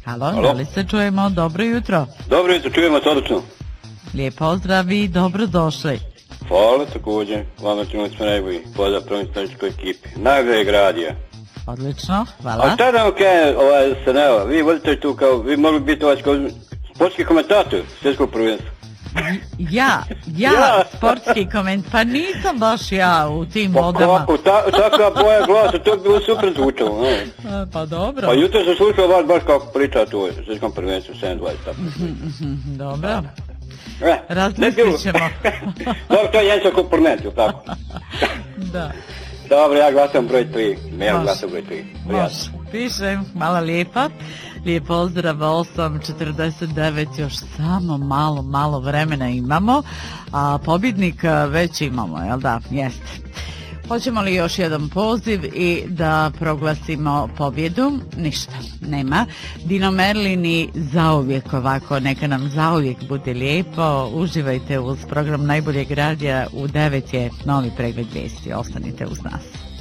Halo, da li se čujemo? Dobro jutro. Dobro jutro, čujemo se odlično. Lijep pozdrav i dobrodošli. Hvala također, vama ćemo smo najbolji. Pozdrav prvom ekipi. Najbolje gradija. Odlično, hvala. A šta da vam kažem, Saneva, vi vodite tu kao, vi mogli biti kao sportski komentator svjetskog prvenstva. Ja, sportski komentar, pa nisam baš ja u tim vodama. Takva boja glasa, to bi bilo super zvučalo. Pa dobro. Pa jutro sam slušao vas baš kako pričate u svjetskom prvenstvu, 7-20. Dobro. Razmislit ćemo. Dobro, to je jedan komponent, ili tako? Da. Dobro, ja glasam broj 3. Ja glasam broj 3. Može, pišem, hvala lijepa. Lijep pozdrav, 8:49, još samo malo vremena imamo, a pobjednika već imamo, jel da? Jeste. Hoćemo li još jedan poziv i da proglasimo pobjedu? Ništa, nema. Dino Merlini zauvijek ovako, neka nam zauvijek bude lijepo. Uživajte uz program Najboljeg radija, u 9 je novi pregled vijesti. Ostanite uz nas.